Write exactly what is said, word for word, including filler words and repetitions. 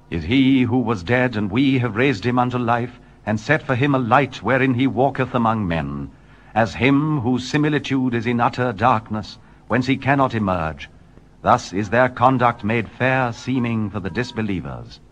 Is he who was dead, and we have raised him unto life, and set for him a light wherein he walketh among men, as him whose similitude is in utter darkness, whence he cannot emerge. Thus is their conduct made fair seeming for the disbelievers.